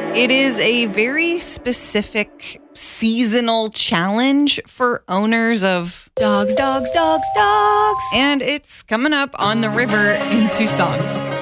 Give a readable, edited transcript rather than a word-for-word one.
It is a very specific seasonal challenge for owners of dogs. And it's coming up on the river in Tucson.